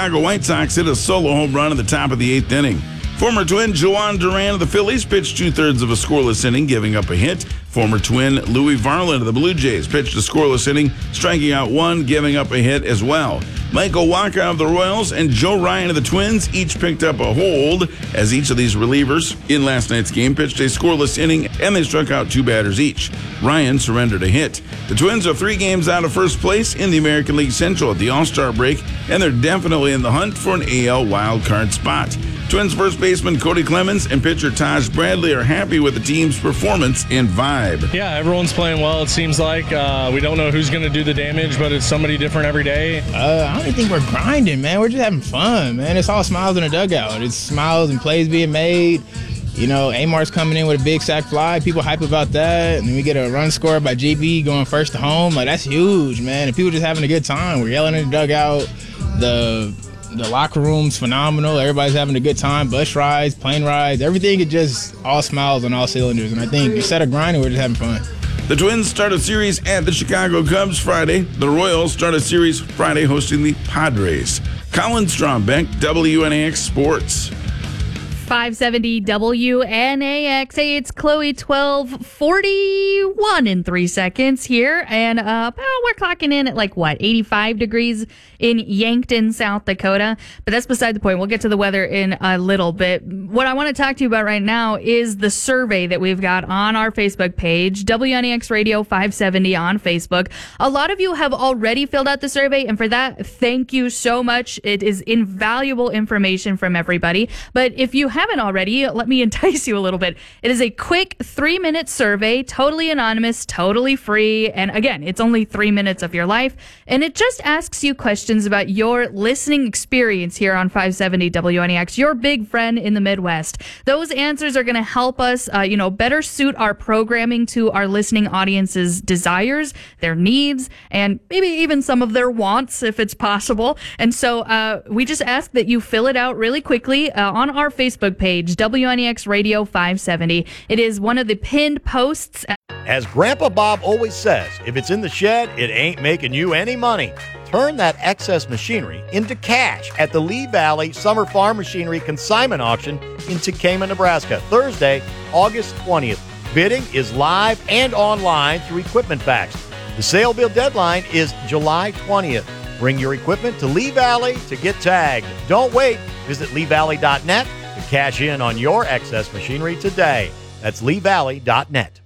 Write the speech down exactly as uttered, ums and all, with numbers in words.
Chicago White Sox hit a solo home run at the top of the eighth inning. Former Twin Juwan Duran of the Phillies pitched two-thirds of a scoreless inning, giving up a hit. Former Twin Louis Varland of the Blue Jays pitched a scoreless inning, striking out one, giving up a hit as well. Michael Wacha of the Royals and Joe Ryan of the Twins each picked up a hold, as each of these relievers in last night's game pitched a scoreless inning, and they struck out two batters each. Ryan surrendered a hit. The Twins are three games out of first place in the American League Central at the All-Star break, and they're definitely in the hunt for an A L wildcard spot. Twins first baseman Cody Clemens and pitcher Taj Bradley are happy with the team's performance and vibe. Yeah, everyone's playing well, it seems like. Uh, we don't know who's going to do the damage, but it's somebody different every day. Uh, I don't even think we're grinding, man. We're just having fun, man. It's all smiles in the dugout. It's smiles and plays being made. You know, Amar's coming in with a big sac fly. People hype about that. And then we get a run scored by G B going first to home. Like, that's huge, man. And people just having a good time. We're yelling in the dugout. The... The locker room's phenomenal. Everybody's having a good time. Bus rides, plane rides, everything is just all smiles on all cylinders. And I think instead of grinding, we're just having fun. The Twins start a series at the Chicago Cubs Friday. The Royals start a series Friday hosting the Padres. Colin Strombeck, W N A X Sports. five seventy W N A X. Hey, it's Chloe, twelve forty-one in three seconds here. And uh, well, we're clocking in at like, what, eighty-five degrees in Yankton, South Dakota. But that's beside the point. We'll get to the weather in a little bit. What I want to talk to you about right now is the survey that we've got on our Facebook page, W N A X Radio five seventy on Facebook. A lot of you have already filled out the survey, and for that, thank you so much. It is invaluable information from everybody. But if you haven't already, let me entice you a little bit. It is a quick three-minute survey, totally anonymous, totally free. And again, it's only three minutes of your life. And it just asks you questions about your listening experience here on five seventy W N A X, your big friend in the Midwest. Those answers are going to help us, uh, you know, better suit our programming to our listening audience's desires, their needs, and maybe even some of their wants, if it's possible. And so uh, we just ask that you fill it out really quickly uh, on our Facebook page, W N E X Radio five seventy. It is one of the pinned posts. As Grandpa Bob always says, if it's in the shed, it ain't making you any money. Turn that excess machinery into cash at the Lee Valley Summer Farm Machinery Consignment Auction in Tekamah, Nebraska, Thursday, August twentieth. Bidding is live and online through Equipment Facts. The sale bid deadline is July twentieth. Bring your equipment to Lee Valley to get tagged. Don't wait. Visit lee valley dot net to cash in on your excess machinery today. That's lee valley dot net.